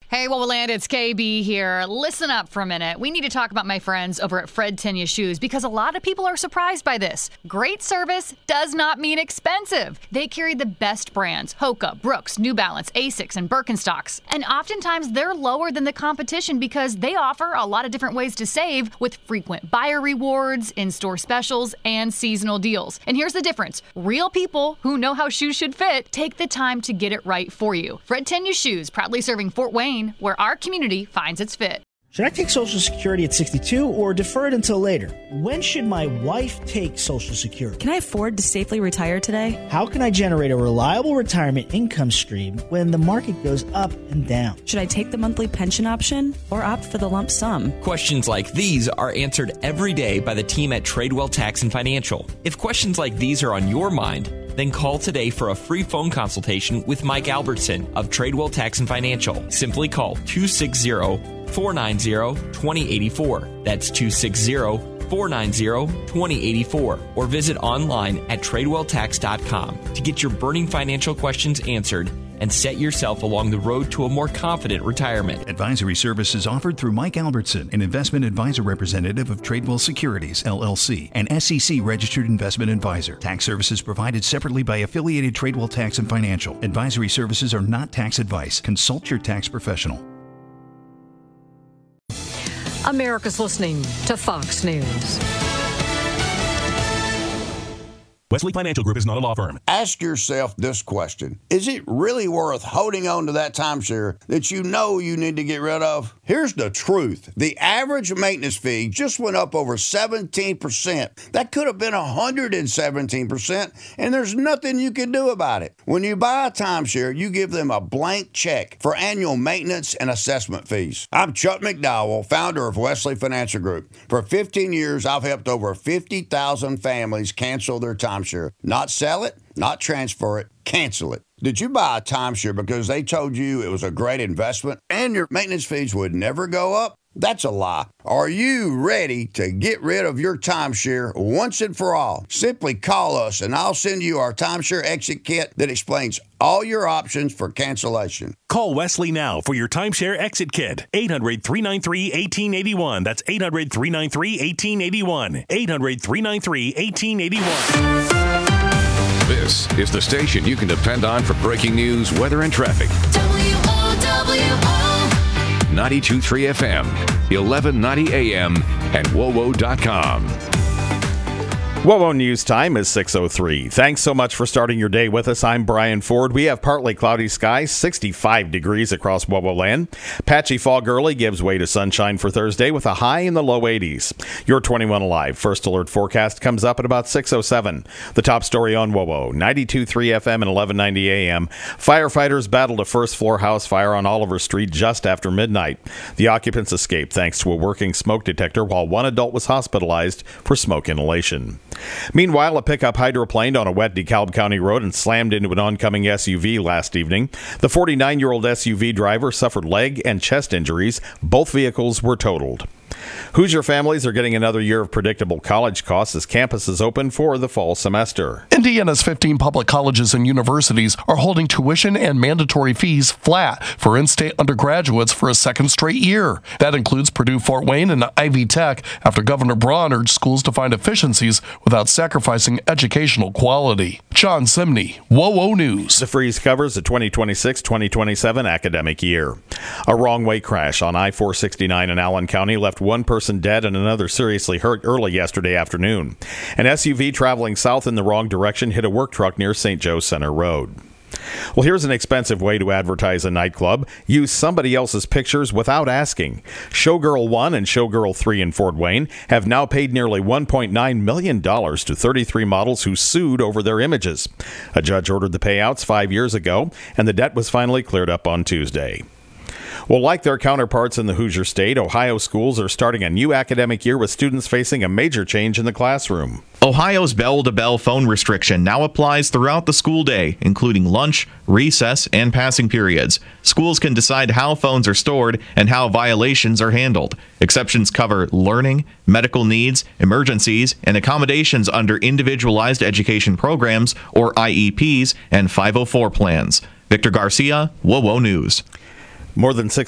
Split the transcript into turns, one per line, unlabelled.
Hey, Wowoland, it's KB here. Listen up for a minute. We need to talk about my friends over at Fred Tenya Shoes because a lot of people are surprised by this. Great service does not mean expensive. They carry the best brands, Hoka, Brooks, New Balance, Asics, and Birkenstocks. And oftentimes they're lower than the competition because they offer a lot of different ways to save with frequent buyer rewards, in-store specials, and seasonal deals. And here's the difference. Real people who know how shoes should fit take the time to get it right for you. Fred Tenya Shoes, proudly serving Fort Wayne, where our community finds its fit.
Should I take Social Security at 62 or defer it until later? When should my wife take Social Security?
Can I afford to safely retire today?
How can I generate a reliable retirement income stream when the market goes up and down?
Should I take the monthly pension option or opt for the lump sum?
Questions like these are answered every day by the team at Tradewell Tax and Financial. If questions like these are on your mind, then call today for a free phone consultation with Mike Albertson of Tradewell Tax and Financial. Simply call 260-490-2084. That's 260-490-2084. Or visit online at TradewellTax.com to get your burning financial questions answered and set yourself along the road to a more confident retirement.
Advisory services offered through Mike Albertson, an investment advisor representative of Tradewell Securities, LLC, an SEC-registered investment advisor. Tax services provided separately by affiliated Tradewell Tax and Financial. Advisory services are not tax advice. Consult your tax professional.
America's listening to Fox News.
Wesley Financial Group is not a law firm.
Ask yourself this question. Is it really worth holding on to that timeshare that you know you need to get rid of? Here's the truth. The average maintenance fee just went up over 17%. That could have been 117%, and there's nothing you can do about it. When you buy a timeshare, you give them a blank check for annual maintenance and assessment fees. I'm Chuck McDowell, founder of Wesley Financial Group. For 15 years, I've helped over 50,000 families cancel their timeshare. Not sell it, not transfer it, cancel it. Did you buy a timeshare because they told you it was a great investment and your maintenance fees would never go up? That's a lie. Are you ready to get rid of your timeshare once and for all? Simply call us and I'll send you our timeshare exit kit that explains all your options for cancellation.
Call Wesley now for your timeshare exit kit. 800-393-1881. That's 800-393-1881. 800-393-1881.
This is the station you can depend on for breaking news, weather, and traffic. WOWO. 92.3 FM, 1190 AM, and WOWO.com.
WOWO News Time is 6:03. Thanks so much for starting your day with us. I'm Brian Ford. We have partly cloudy skies, 65 degrees across WOWO land. Patchy fog early gives way to sunshine for Thursday with a high in the low 80s. Your 21 Alive First Alert forecast comes up at about 6:07. The top story on WOWO, 92.3 FM and 1190 AM. Firefighters battled a first-floor house fire on Oliver Street just after midnight. The occupants escaped thanks to a working smoke detector while one adult was hospitalized for smoke inhalation. Meanwhile, a pickup hydroplaned on a wet DeKalb County road and slammed into an oncoming SUV last evening. The 49-year-old SUV driver suffered leg and chest injuries. Both vehicles were totaled. Hoosier families are getting another year of predictable college costs as campuses open for the fall semester.
Indiana's 15 public colleges and universities are holding tuition and mandatory fees flat for in-state undergraduates for a second straight year. That includes Purdue, Fort Wayne, and Ivy Tech after Governor Braun urged schools to find efficiencies without sacrificing educational quality. John Simney, WOWO News.
The freeze covers the 2026-2027 academic year. A wrong-way crash on I-469 in Allen County left one person dead and another seriously hurt early yesterday afternoon. An SUV traveling south in the wrong direction hit a work truck near St. Joe Center Road. Well, here's an expensive way to advertise a nightclub. Use somebody else's pictures without asking. Showgirl 1 and Showgirl 3 in Fort Wayne have now paid nearly $1.9 million to 33 models who sued over their images. A judge ordered the payouts 5 years ago, and the debt was finally cleared up on Tuesday. Well, like their counterparts in the Hoosier State, Ohio schools are starting a new academic year with students facing a major change in the classroom.
Ohio's bell-to-bell phone restriction now applies throughout the school day, including lunch, recess, and passing periods. Schools can decide how phones are stored and how violations are handled. Exceptions cover learning, medical needs, emergencies, and accommodations under individualized education programs, or IEPs, and 504 plans. Victor Garcia, WOWO News.
More than